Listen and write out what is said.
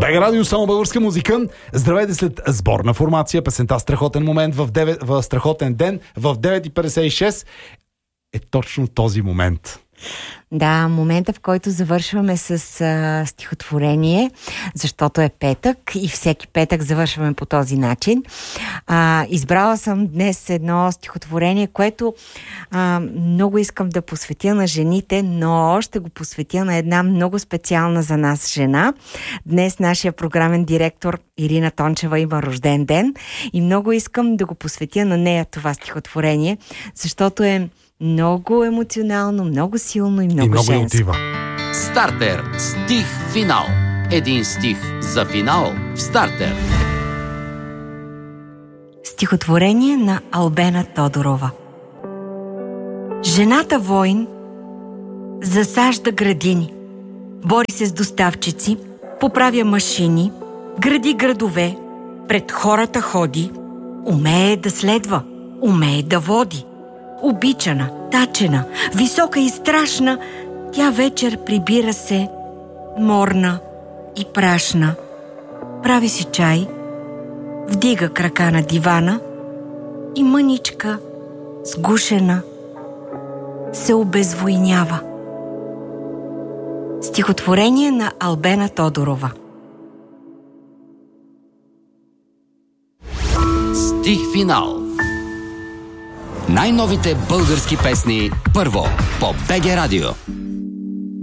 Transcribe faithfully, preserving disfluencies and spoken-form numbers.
БГ Радио, само българска музика. Здравейте след сборна формация. Песента "Страхотен момент" в, девет, в страхотен ден в девет и петдесет и шест е точно този момент. Да, момента, в който завършваме с а, стихотворение, защото е петък и всеки петък завършваме по този начин. А, избрала съм днес едно стихотворение, което а, много искам да посветя на жените, но ще го посветя на една много специална за нас жена. Днес нашия програмен директор Ирина Тончева има рожден ден и много искам да го посветя на нея това стихотворение, защото е много емоционално, много силно и много, и много женско. отива. Стартер. Стих финал. Един стих за финал в Стартер. Стихотворение на Албена Тодорова. Жената войн засажда градини, бори се с доставчици, поправя машини, гради градове, пред хората ходи, умее да следва, умее да води. Обичана, тачена, висока и страшна, тя вечер прибира се, морна и прашна. Прави си чай, вдига крака на дивана и мъничка, сгушена, се обезвойнява. Стихотворение на Албена Тодорова. Стих финал. Най-новите български песни първо по БГ Радио.